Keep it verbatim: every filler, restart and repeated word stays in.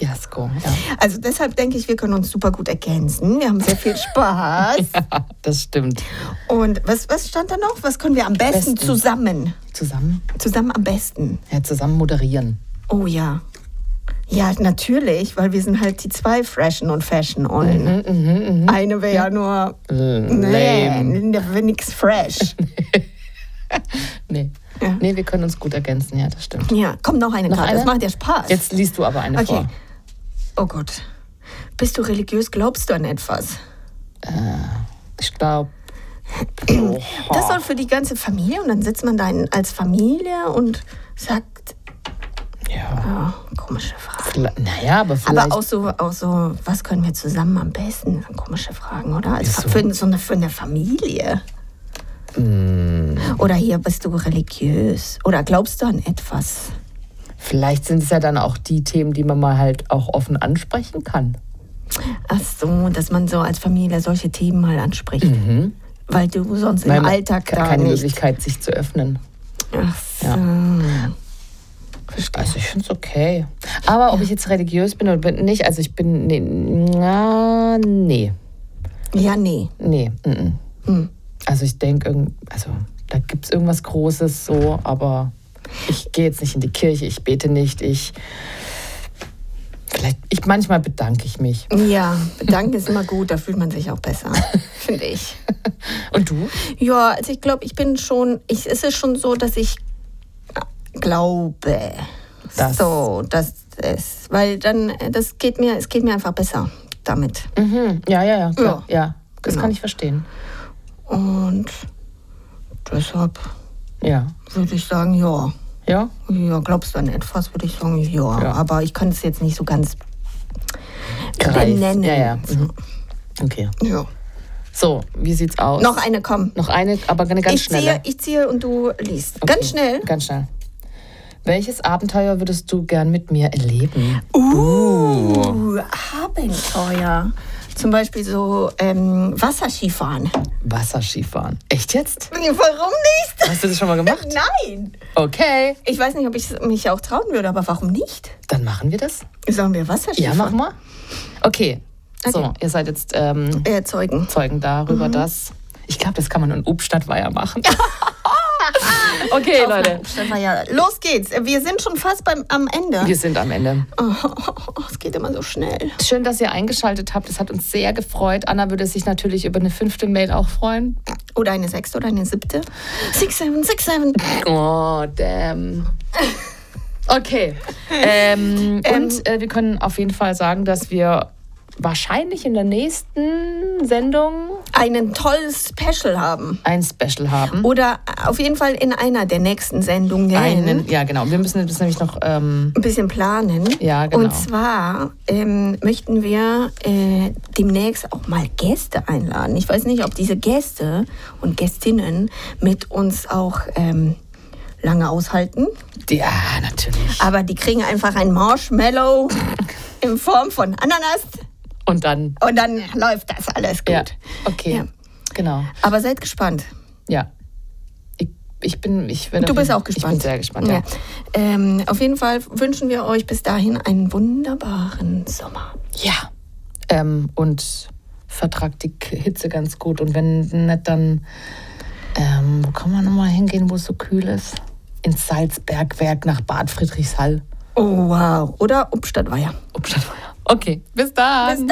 Fiasko, ja. Also deshalb denke ich, wir können uns super gut ergänzen. Wir haben sehr viel Spaß. Ja, das stimmt. Und was, was stand da noch? Was können wir am besten, besten. zusammen? Zusammen? Zusammen am besten. Ja, zusammen moderieren. Oh ja. Ja, natürlich, weil wir sind halt die zwei Freshen und Fashion-Ollen. Mhm, mhm, mhm. Eine wäre ja nur... Lame. Nee, da wäre nichts fresh. nee. Ja. Nee, wir können uns gut ergänzen, ja, das stimmt. Ja, komm, noch eine Noch Karte. eine? Das macht ja Spaß. Jetzt liest du aber eine Okay. vor. Oh Gott. Bist du religiös? Glaubst du an etwas? Äh, ich glaube... Das soll für die ganze Familie und dann sitzt man da in, als Familie und sagt, Ja. oh, komische Frage. Vielleicht, naja, aber vielleicht... Aber auch so, auch so, was können wir zusammen am besten? Das sind komische Fragen, oder? Also Ist so. für, so eine, für eine Familie. Mm, Oder hier, bist du religiös? Oder glaubst du an etwas? vielleicht sind es ja dann auch die Themen, die man mal halt auch offen ansprechen kann. Ach so, dass man so als Familie solche Themen mal anspricht. Mhm. Weil du sonst Weil im man Alltag ke- da keine nicht... Möglichkeit, sich zu öffnen. Ach so. Ja. Also ich finde es okay. Aber ob ich jetzt religiös bin oder bin nicht, also ich bin, nee, na, nee, Ja, nee. nee. Mm, mm. Hm. Also ich denke, also da gibt es irgendwas Großes so, aber ich gehe jetzt nicht in die Kirche, ich bete nicht, ich, vielleicht, ich manchmal bedanke ich mich. Ja, bedanken ist immer gut, da fühlt man sich auch besser, finde ich. Und du? Ja, also ich glaube, ich bin schon, ich, es ist schon so, dass ich glaube, Das- so, dass es, weil dann, das geht mir, es geht mir einfach besser damit. Mhm. Ja, ja, ja, klar. Ja. Ja, das Genau. kann ich verstehen. Und deshalb Ja. würde ich sagen, ja. Ja? Ja, glaubst du an etwas, würde ich sagen, ja. Ja. Aber ich kann es jetzt nicht so ganz Greif. benennen. Ja, ja. Mhm. Okay. Ja. So, wie sieht's aus? Noch eine, komm. Noch eine, aber eine ganz ich schnelle. ziehe, ich ziehe und du liest. Okay. Ganz schnell. Ganz schnell. Welches Abenteuer würdest du gern mit mir erleben? Uh, Abenteuer. Zum Beispiel so ähm, Wasserskifahren. Wasserskifahren. Echt jetzt? Warum nicht? Hast du das schon mal gemacht? Nein. Okay. Ich weiß nicht, ob ich mich auch trauen würde, aber warum nicht? Dann machen wir das. Sollen wir Wasserskifahren? Ja, mach mal. Okay. So, Okay. ihr seid jetzt ähm, Erzeugen. Zeugen darüber, dass... Ich glaube, das kann man in Obststadtweiher machen. Okay, Leute. Ja, los geht's. Wir sind schon fast beim, am Ende. Wir sind am Ende. Oh, es geht immer so schnell. Schön, dass ihr eingeschaltet habt. Das hat uns sehr gefreut. Anna würde sich natürlich über eine fünfte Mail auch freuen. Oder eine sechste oder eine siebte. Six, seven, six, seven. Oh, damn. Okay. Ähm, und äh, wir können auf jeden Fall sagen, dass wir wahrscheinlich in der nächsten Sendung Einen tolles Special haben. ein Special haben. Oder auf jeden Fall in einer der nächsten Sendungen. Einen, ja, genau. Wir müssen das nämlich noch... Ähm, ein bisschen planen. Ja, genau. Und zwar ähm, möchten wir äh, demnächst auch mal Gäste einladen. Ich weiß nicht, ob diese Gäste und Gästinnen mit uns auch ähm, lange aushalten. ja, natürlich. Aber die kriegen einfach ein Marshmallow in Form von Ananas Und dann... und dann läuft das alles gut. Ja, okay. Ja. Genau. Aber seid gespannt. Ja. Ich, ich bin... Ich bin Du auf bist jeden- auch gespannt. Ich bin sehr gespannt, ja. Ja. Ähm, auf jeden Fall wünschen wir euch bis dahin einen wunderbaren Sommer. Ja. Ähm, und vertragt die K- Hitze ganz gut. Und wenn nicht, dann... Ähm, wo kann man nochmal hingehen, wo es so kühl ist? Ins Salzbergwerk nach Bad Friedrichshall. Oh, wow. Oder Obststadtweiher. Obststadtweiher. Okay, bis dann. Bis dann.